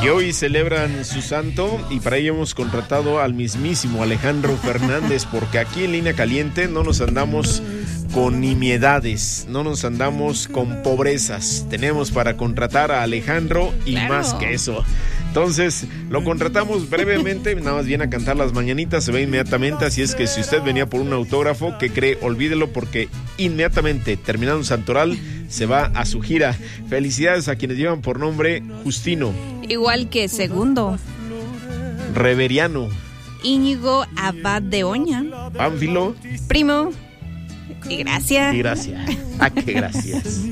Y hoy celebran su santo y para ello hemos contratado al mismísimo Alejandro Fernández, porque aquí en Línea Caliente no nos andamos con nimiedades, no nos andamos con pobrezas. Tenemos para contratar a Alejandro y más que eso. Entonces, lo contratamos brevemente, nada más viene a cantar las mañanitas, se ve inmediatamente, así es que si usted venía por un autógrafo, ¿qué cree? Olvídelo, porque inmediatamente, terminado un santoral, se va a su gira. Felicidades a quienes llevan por nombre Justino. Igual que Segundo. Reveriano. Íñigo Abad de Oña. Pánfilo. Primo. Y gracias. Y gracias. Qué gracias.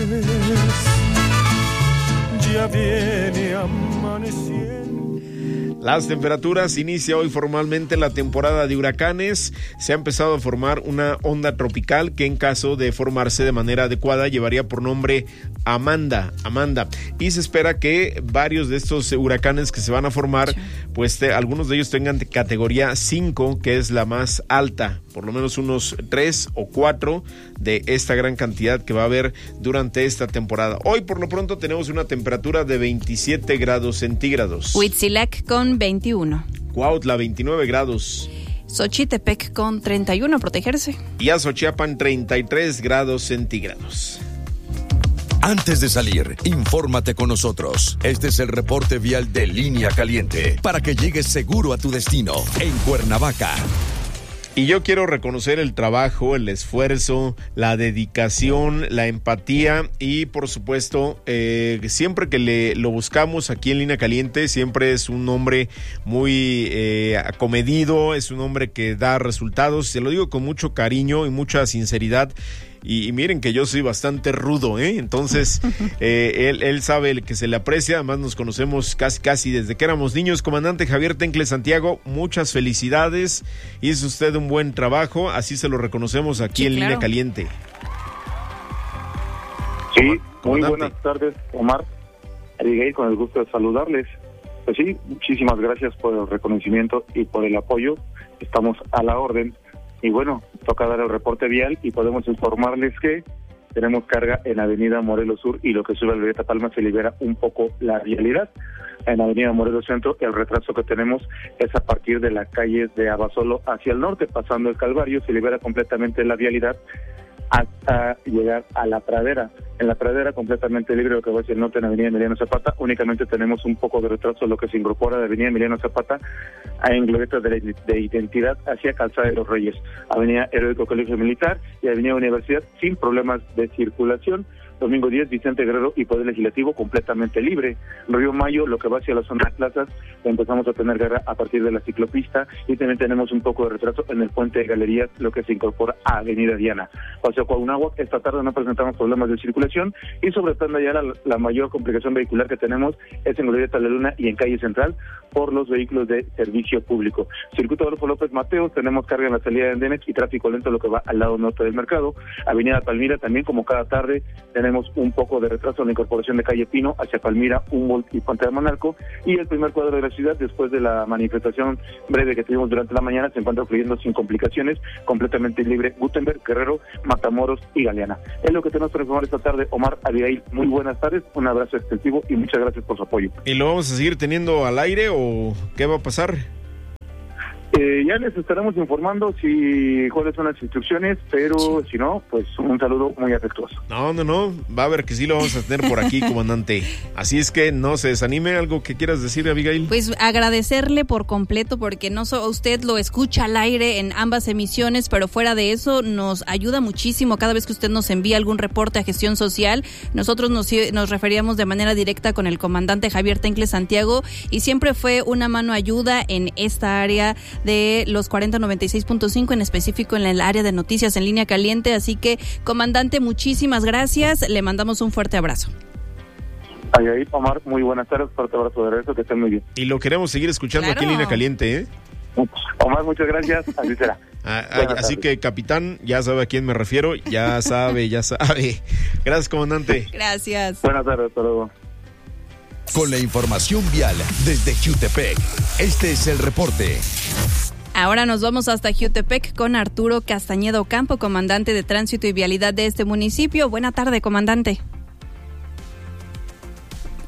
Ya viene amaneciendo. Las temperaturas, inicia hoy formalmente la temporada de huracanes. Se ha empezado a formar una onda tropical que en caso de formarse de manera adecuada llevaría por nombre Amanda. Y se espera que varios de estos huracanes que se van a formar, pues algunos de ellos tengan categoría 5, que es la más alta. Por lo menos unos 3 o 4 de esta gran cantidad que va a haber durante esta temporada. Hoy por lo pronto tenemos una temperatura de 27 grados centígrados. Huitzilac con 21. Cuautla 29 grados. Xochitepec con 31, protegerse. Y Azochiapan 33 grados centígrados. Antes de salir, infórmate con nosotros. Este es el reporte vial de Línea Caliente para que llegues seguro a tu destino en Cuernavaca. Y yo quiero reconocer el trabajo, el esfuerzo, la dedicación, la empatía y por supuesto siempre que lo buscamos aquí en Línea Caliente, siempre es un hombre muy acomedido, es un hombre que da resultados, se lo digo con mucho cariño y mucha sinceridad. Y miren que yo soy bastante rudo, entonces él sabe que se le aprecia, además nos conocemos casi desde que éramos niños. Comandante Javier Tencle Santiago, muchas felicidades, hizo usted un buen trabajo, así se lo reconocemos aquí en Línea Caliente. Sí, muy buenas tardes, Omar, Abigail, con el gusto de saludarles. Pues sí, muchísimas gracias por el reconocimiento y por el apoyo, estamos a la orden. Y bueno, toca dar el reporte vial y podemos informarles que tenemos carga en Avenida Morelos Sur y lo que sube a Glorieta Palma se libera un poco la vialidad. En Avenida Morelos Centro el retraso que tenemos es a partir de las calles de Abasolo hacia el norte, pasando el Calvario, se libera completamente la vialidad hasta llegar a La Pradera. En La Pradera completamente libre lo que va hacia el norte en Avenida Emiliano Zapata, únicamente tenemos un poco de retraso lo que se incorpora de Avenida Emiliano Zapata en Glorieta de Identidad hacia Calzada de los Reyes, Avenida Heroico Colegio Militar y Avenida Universidad sin problemas de circulación. Domingo 10, Vicente Guerrero y Poder Legislativo completamente libre. Río Mayo, lo que va hacia la zona de plazas, empezamos a tener guerra a partir de la ciclopista y también tenemos un poco de retraso en el puente de Galerías, lo que se incorpora a Avenida Diana. Paseo Cuauhnáhuac, esta tarde no presentamos problemas de circulación y sobre todo ya la mayor complicación vehicular que tenemos es en Glorieta La Luna y en Calle Central por los vehículos de servicio público. Circuito Adolfo López Mateos, tenemos carga en la salida de Andenes y tráfico lento lo que va al lado norte del mercado. Avenida Palmira también, como cada tarde, tenemos un poco de retraso en la incorporación de Calle Pino hacia Palmira, Humboldt y Puente de Manalco, y el primer cuadro de la ciudad, después de la manifestación breve que tuvimos durante la mañana, se encuentra fluyendo sin complicaciones, completamente libre Gutenberg, Guerrero, Matamoros y Galeana. Es lo que tenemos para informar esta tarde. Omar, Abigail, muy buenas tardes, un abrazo extensivo y muchas gracias por su apoyo. ¿Y lo vamos a seguir teniendo al aire o qué va a pasar? Ya les estaremos informando cuáles son las instrucciones, pero si no, pues un saludo muy afectuoso. No, va a ver que sí lo vamos a tener por aquí, comandante. Así es que no se desanime. ¿Algo que quieras decir, Abigail? Pues agradecerle por completo, porque no solo usted lo escucha al aire en ambas emisiones, pero fuera de eso nos ayuda muchísimo cada vez que usted nos envía algún reporte a Gestión Social. Nosotros nos referíamos de manera directa con el comandante Javier Tencle Santiago y siempre fue una mano ayuda en esta área de los 4096.5, en específico en el área de noticias en Línea Caliente. Así que, comandante, muchísimas gracias. Le mandamos un fuerte abrazo. Ahí, Omar, muy buenas tardes. Fuerte abrazo de regreso, que estén muy bien. Y lo queremos seguir escuchando aquí en Línea Caliente, Omar, muchas gracias. Así será. Así que, capitán, ya sabe a quién me refiero. Ya sabe. Gracias, comandante. Gracias. Buenas tardes, hasta luego. Con la información vial desde Jutepec, este es el reporte. Ahora nos vamos hasta Jutepec con Arturo Castañeda Ocampo, comandante de Tránsito y Vialidad de este municipio. Buena tarde, comandante.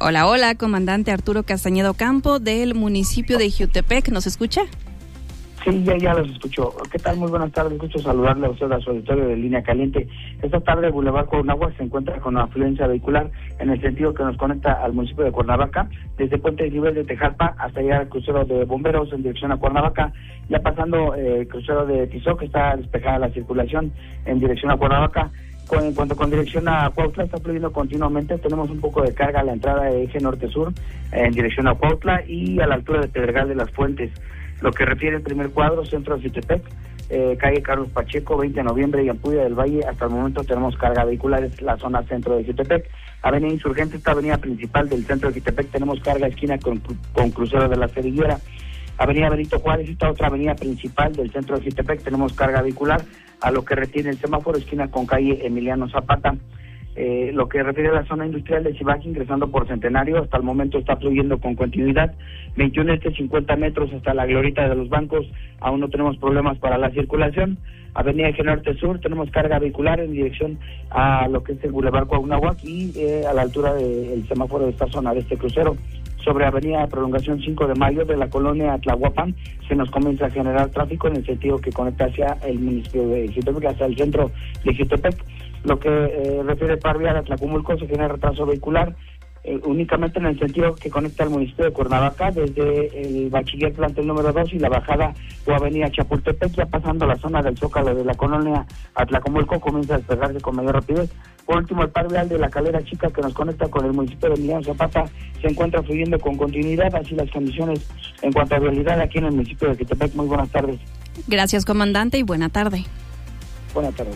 Hola, hola, comandante Arturo Castañeda Ocampo del municipio de Jiutepec, ¿nos escucha? Sí, ya los escucho. ¿Qué tal? Muy buenas tardes. Gusto saludarle a usted, a su auditorio de Línea Caliente. Esta tarde el Boulevard Cuernavaca se encuentra con afluencia vehicular en el sentido que nos conecta al municipio de Cuernavaca, desde Puente de Nivel de Tejalpa hasta llegar al crucero de Bomberos en dirección a Cuernavaca, ya pasando el crucero de Tizó, que está despejada la circulación en dirección a Cuernavaca. En cuanto con dirección a Cuautla, está fluyendo continuamente. Tenemos un poco de carga a la entrada de eje norte-sur en dirección a Cuautla y a la altura de Pedregal de las Fuentes. Lo que refiere el primer cuadro, centro de Jiutepec, calle Carlos Pacheco, 20 de noviembre y Ampudia del Valle, hasta el momento tenemos carga vehicular, es la zona centro de Jiutepec. Avenida Insurgente, esta avenida principal del centro de Jiutepec, tenemos carga esquina con crucero de la Cerillera. Avenida Benito Juárez, esta otra avenida principal del centro de Jiutepec, tenemos carga vehicular, a lo que retiene el semáforo, esquina con calle Emiliano Zapata. Lo que refiere a la zona industrial de Chivaji, ingresando por Centenario, hasta el momento está fluyendo con continuidad, 21 50 metros hasta la glorieta de los bancos, aún no tenemos problemas para la circulación. Avenida Eje Norte Sur, tenemos carga vehicular en dirección a lo que es el Boulevard Cuauhnáhuac y a la altura del semáforo de esta zona de este crucero. Sobre Avenida Prolongación 5 de Mayo de la colonia Tlahuapan, se nos comienza a generar tráfico en el sentido que conecta hacia el municipio de Jiutepec, hacia el centro de Jiutepec. Lo que refiere par vial a Tlacomulco, se genera retraso vehicular únicamente en el sentido que conecta al municipio de Cuernavaca desde el bachiller plantel número 2 y la bajada o avenida Chapultepec, ya pasando la zona del Zócalo de la colonia Atlacomulco, comienza a despegarse con mayor rapidez. Por último, el par vial de la Calera Chica que nos conecta con el municipio de Emiliano Zapata se encuentra fluyendo con continuidad, así las condiciones en cuanto a vialidad aquí en el municipio de Jiutepec. Muy buenas tardes. Gracias, comandante, y buena tarde. Buenas tardes.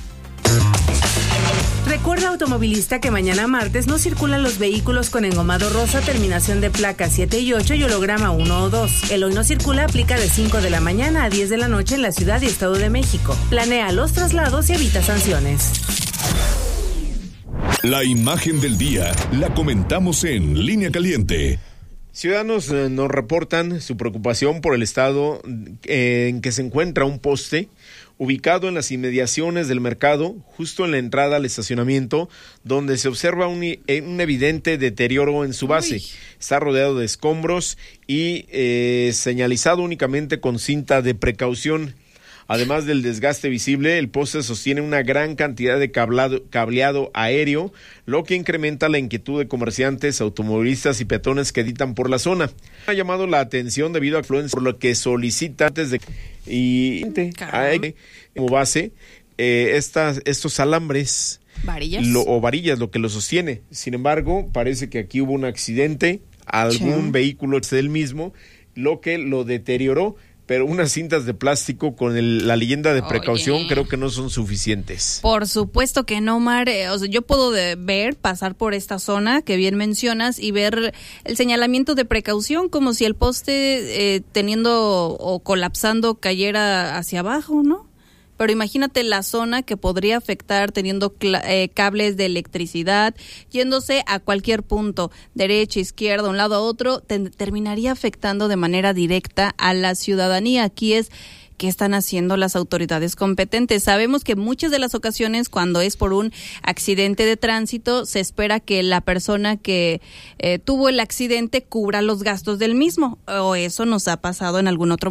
Recuerda, automovilista, que mañana martes no circulan los vehículos con engomado rosa, terminación de placa 7 y 8 y holograma 1 o 2. El hoy no circula aplica de 5 de la mañana a 10 de la noche en la Ciudad y Estado de México. Planea los traslados y evita sanciones. La imagen del día la comentamos en Línea Caliente. Ciudadanos nos reportan su preocupación por el estado en que se encuentra un poste ubicado en las inmediaciones del mercado, justo en la entrada al estacionamiento, donde se observa un evidente deterioro en su base. Uy. Está rodeado de escombros y señalizado únicamente con cinta de precaución. Además del desgaste visible, el poste sostiene una gran cantidad de cableado aéreo, lo que incrementa la inquietud de comerciantes, automovilistas y peatones que editan por la zona. Ha llamado la atención debido a afluencia, por lo que solicita antes de como base estos alambres varillas lo que lo sostiene. Sin embargo, parece que aquí hubo un accidente, algún vehículo del mismo, lo que lo deterioró. Pero unas cintas de plástico con la leyenda de precaución creo que no son suficientes. Por supuesto que no, Mar. O sea, yo puedo pasar por esta zona que bien mencionas y ver el señalamiento de precaución como si el poste teniendo o colapsando cayera hacia abajo, ¿no? Pero imagínate la zona que podría afectar teniendo cables de electricidad, yéndose a cualquier punto, derecha, izquierda, un lado a otro, terminaría afectando de manera directa a la ciudadanía. Aquí es ¿qué están haciendo las autoridades competentes? Sabemos que muchas de las ocasiones cuando es por un accidente de tránsito se espera que la persona que tuvo el accidente cubra los gastos del mismo, o eso nos ha pasado en algún otro